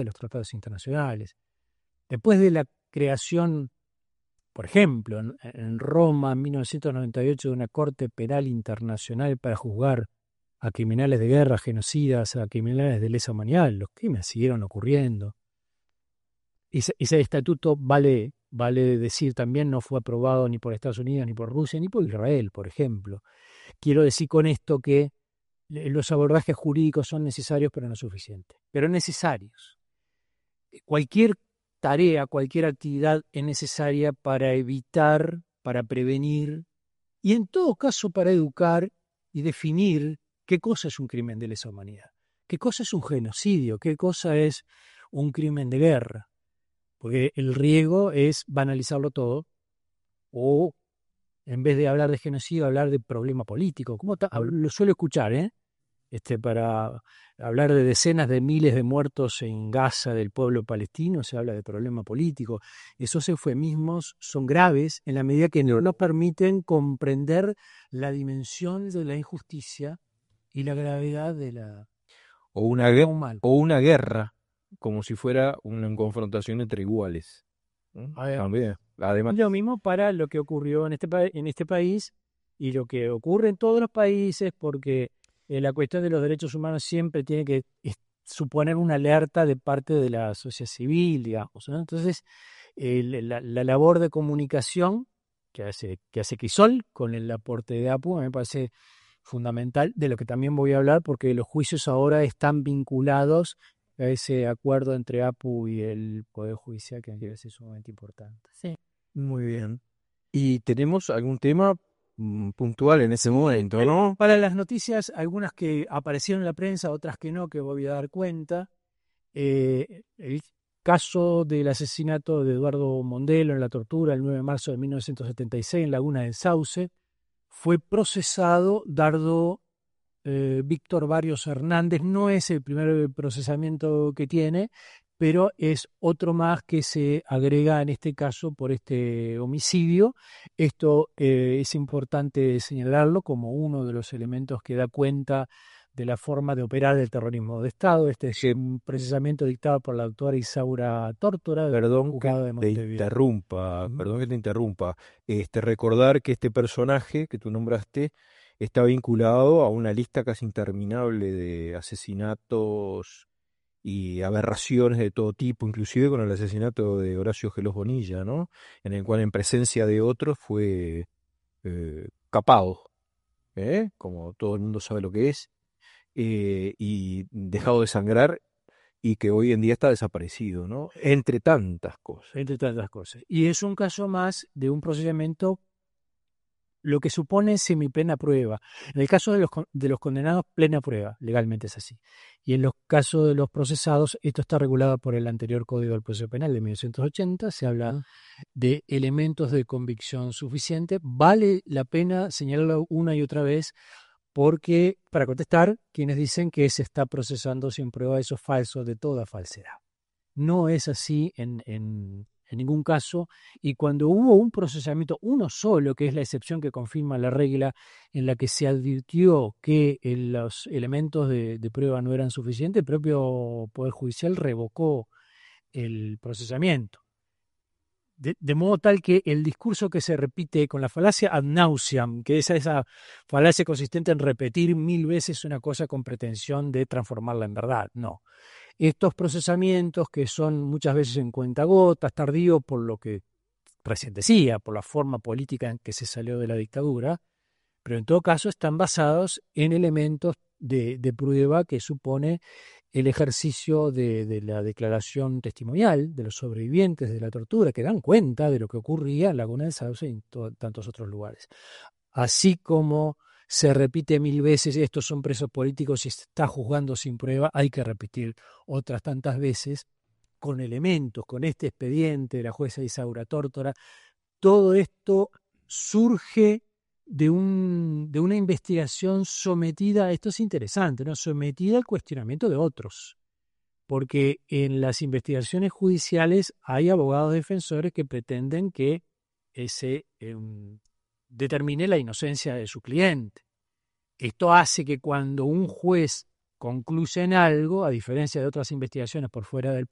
de los tratados internacionales. Después de la creación, por ejemplo, en Roma, en 1998, de una Corte Penal Internacional para juzgar a criminales de guerra, genocidas, a criminales de lesa humanidad, los crímenes siguieron ocurriendo. Ese estatuto, vale decir, también no fue aprobado ni por Estados Unidos, ni por Rusia, ni por Israel, por ejemplo. Quiero decir con esto que los abordajes jurídicos son necesarios, pero no suficientes. Pero necesarios. Cualquier tarea, cualquier actividad es necesaria para evitar, para prevenir y en todo caso para educar y definir qué cosa es un crimen de lesa humanidad, qué cosa es un genocidio, qué cosa es un crimen de guerra. Porque el riesgo es banalizarlo todo o, en vez de hablar de genocidio, hablar de problema político. Lo suelo escuchar, para hablar de decenas de miles de muertos en Gaza del pueblo palestino, se habla de problema político. Esos eufemismos son graves en la medida que no nos permiten comprender la dimensión de la injusticia y la gravedad de la O una guerra, como si fuera una confrontación entre iguales. También. Además, lo mismo para lo que ocurrió en este país y lo que ocurre en todos los países, porque la cuestión de los derechos humanos siempre tiene que suponer una alerta de parte de la sociedad civil, digamos, ¿no? Entonces, la labor de comunicación que hace Crisol con el aporte de APU me parece fundamental, de lo que también voy a hablar, porque los juicios ahora están vinculados a ese acuerdo entre APU y el Poder Judicial, que me parece sumamente importante. Sí. muy bien. ¿Y tenemos algún tema puntual en ese momento, no? Para las noticias, algunas que aparecieron en la prensa, otras que no, que voy a dar cuenta. El caso del asesinato de Eduardo Mondelo en la tortura el 9 de marzo de 1976 en Laguna del Sauce, fue procesado Dardo Víctor Barrios Hernández. No es el primer procesamiento que tiene, pero es otro más que se agrega en este caso por este homicidio. Esto es importante señalarlo como uno de los elementos que da cuenta de la forma de operar del terrorismo de Estado. Este es un procesamiento dictado por la doctora Isaura Tórtora, del juzgado de Montevideo. Perdón que te interrumpa. Recordar que este personaje que tú nombraste está vinculado a una lista casi interminable de asesinatos y aberraciones de todo tipo, inclusive con el asesinato de Horacio Gelós Bonilla, ¿no? En el cual en presencia de otros fue capado, como todo el mundo sabe lo que es, y dejado de sangrar y que hoy en día está desaparecido, ¿no? Entre tantas cosas. Entre tantas cosas. Y es un caso más de un procesamiento, lo que supone semiplena prueba. En el caso de los condenados, plena prueba, legalmente es así. Y en los casos de los procesados, esto está regulado por el anterior Código del Proceso Penal de 1980, se habla de elementos de convicción suficiente. Vale la pena señalarlo una y otra vez, porque para contestar, quienes dicen que se está procesando sin prueba, eso es falso, de toda falsedad. No es así en ningún caso, y cuando hubo un procesamiento, uno solo, que es la excepción que confirma la regla, en la que se advirtió que los elementos de prueba no eran suficientes, el propio Poder Judicial revocó el procesamiento. De modo tal que el discurso que se repite con la falacia ad nauseam, que es esa falacia consistente en repetir 1000 veces una cosa con pretensión de transformarla en verdad, no. Estos procesamientos, que son muchas veces en cuentagotas, tardíos por lo que recién decía, por la forma política en que se salió de la dictadura, pero en todo caso están basados en elementos de prueba que supone el ejercicio de la declaración testimonial de los sobrevivientes de la tortura, que dan cuenta de lo que ocurría en Laguna del Sauce y en tantos otros lugares. Así como se repite 1000 veces, estos son presos políticos y se está juzgando sin prueba, hay que repetir otras tantas veces con elementos, con este expediente de la jueza Isaura Tórtora. Todo esto surge de una investigación sometida, esto es interesante, ¿no? Sometida al cuestionamiento de otros, porque en las investigaciones judiciales hay abogados defensores que pretenden que se determine la inocencia de su cliente. Esto hace que cuando un juez concluye en algo, a diferencia de otras investigaciones por fuera del